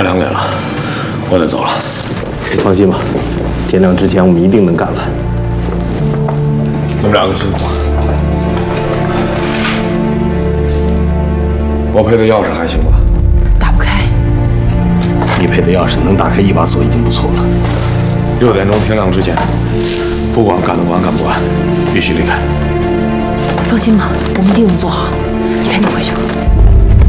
快2点了，我得走了。 你放心吧，天亮之前我们一定能干完。 你们2个辛苦了。我配的钥匙还行吧？ 打不开。 你配的钥匙能打开一把锁已经不错了。 6点钟天亮之前，不管干得完干不完，必须离开。 放心吧，我们一定能做好。你赶紧回去吧。